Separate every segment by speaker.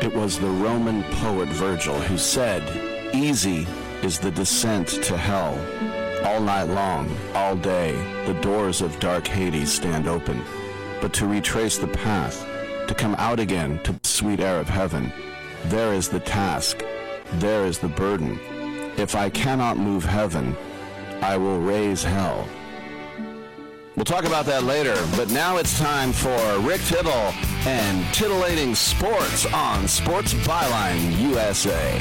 Speaker 1: It was the Roman poet Virgil who said, "Easy is the descent to hell. All night long, all day, the doors of dark Hades stand open. But to retrace the path, to come out again to the sweet air of heaven, there is the task, there is the burden. If I cannot move heaven, I will raise hell." We'll talk about that later, but now it's time for Rick Tittle and titillating sports on Sports Byline USA.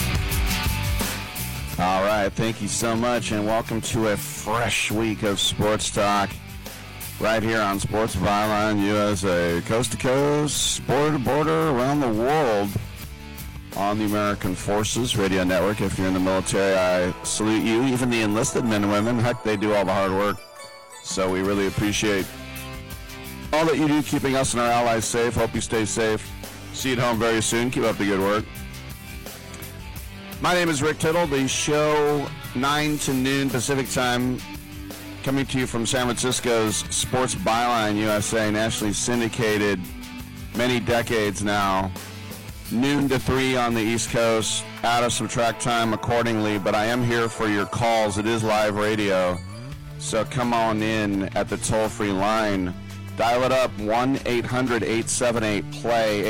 Speaker 1: All right, thank you so much, and welcome to a fresh week of sports talk right here on Sports Byline USA, coast to coast, border to border, around the world on the American Forces Radio Network. If you're in the military, I salute you. Even the enlisted men and women, heck, they do all the hard work. So we really appreciate all that you do, keeping us and our allies safe. Hope you stay safe. See you at home very soon. Keep up the good work. My name is Rick Tittle. The show 9 to noon Pacific time, coming to you from San Francisco's Sports Byline USA, nationally syndicated, many decades now. Noon to 3 on the East Coast. Add us some track time accordingly, but I am here for your calls. It is live radio, so come on in at the toll-free line. Dial it up, 1-800-878-PLAY,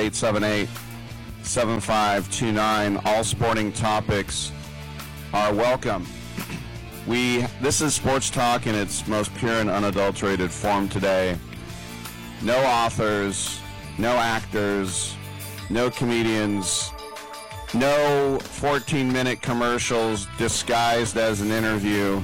Speaker 1: 800-878-7529. All sporting topics are welcome. This is sports talk in its most pure and unadulterated form today. No authors, no actors, no comedians, no 14-minute commercials disguised as an interview.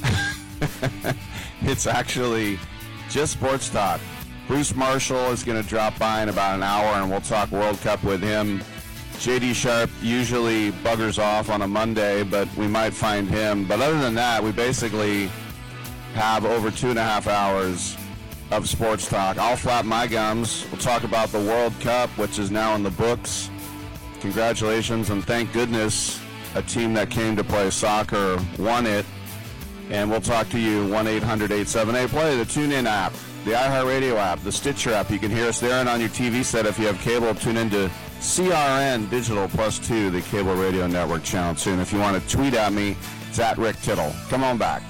Speaker 1: It's actually just sports talk. Bruce Marshall is going to drop by in about an hour, and we'll talk World Cup with him. J.D. Sharp usually buggers off on a Monday, but we might find him. But other than that, we basically have over 2.5 hours of sports talk. I'll flap my gums. We'll talk about the World Cup, which is now in the books. Congratulations, and thank goodness a team that came to play soccer won it. And we'll talk to you, 1-800-878-PLAY, the TuneIn app, the iHeartRadio app, the Stitcher app. You can hear us there, and on your TV set, if you have cable, tune into CRN Digital +2, the cable radio network channel too. And if you want to tweet at me, it's at Rick Tittle. Come on back.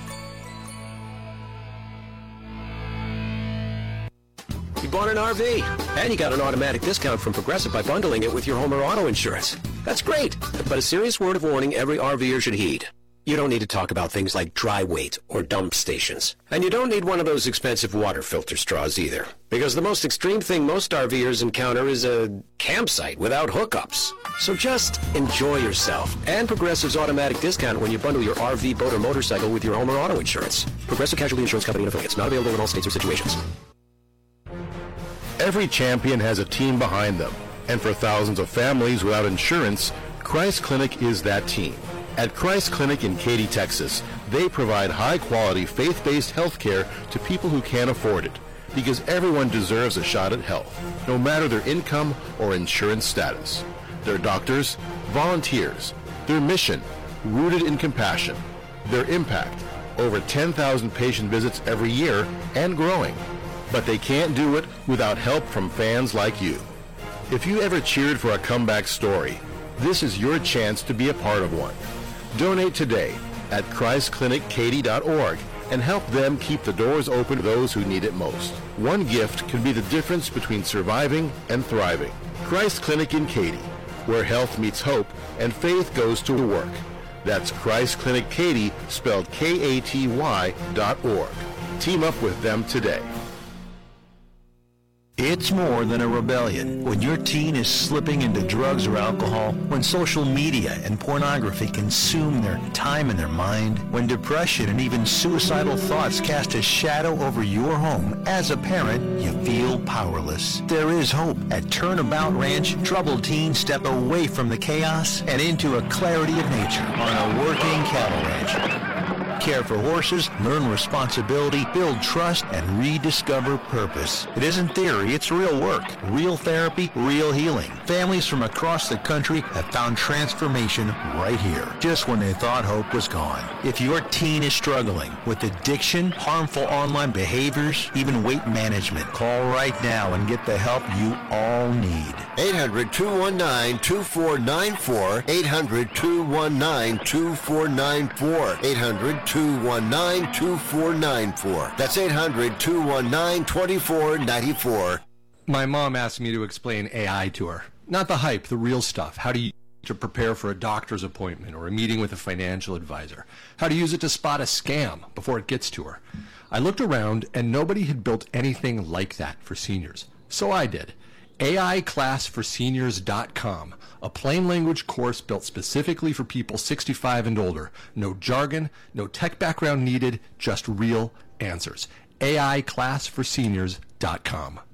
Speaker 2: You bought an RV, and you got an automatic discount from Progressive by bundling it with your home or auto insurance. That's great, but a serious word of warning every RVer should heed. You don't need to talk about things like dry weight or dump stations. And you don't need one of those expensive water filter straws either. Because the most extreme thing most RVers encounter is a campsite without hookups. So just enjoy yourself and Progressive's automatic discount when you bundle your RV, boat, or motorcycle with your home or auto insurance. Progressive Casualty Insurance Company and affiliates. Not available in all states or situations.
Speaker 3: Every champion has a team behind them. And for thousands of families without insurance, Christ Clinic is that team. At Christ Clinic in Katy, Texas, they provide high-quality, faith-based health care to people who can't afford it, because everyone deserves a shot at health, no matter their income or insurance status. Their doctors, volunteers, their mission, rooted in compassion, their impact, over 10,000 patient visits every year and growing. But they can't do it without help from fans like you. If you ever cheered for a comeback story, this is your chance to be a part of one. Donate today at ChristClinicKaty.org and help them keep the doors open to those who need it most. One gift can be the difference between surviving and thriving. Christ Clinic in Katy, where health meets hope and faith goes to work. That's Christ Clinic Katy, spelled Katy.org. Team up with them today.
Speaker 4: It's more than a rebellion when your teen is slipping into drugs or alcohol, when social media and pornography consume their time and their mind, when depression and even suicidal thoughts cast a shadow over your home. As a parent, you feel powerless. There is hope. At Turnabout Ranch, troubled teens step away from the chaos and into a clarity of nature on a working cattle ranch. care for horses, learn responsibility, build trust, and rediscover purpose. It isn't theory, it's real work. Real therapy, real healing. Families from across the country have found transformation right here, just when they thought hope was gone. If your teen is struggling with addiction, harmful online behaviors, even weight management, call right now and get the help you all need.
Speaker 5: 800-219-2494. 800-219-2494. 800-219-2494. That's 800-219-2494.
Speaker 6: My mom asked me to explain AI to her. Not the hype, the real stuff. How to use it to prepare for a doctor's appointment or a meeting with a financial advisor. How to use it to spot a scam before it gets to her. I looked around and nobody had built anything like that for seniors. So I did. AIClassForSeniors.com, a plain language course built specifically for people 65 and older. No jargon, no tech background needed, just real answers. AIClassForSeniors.com.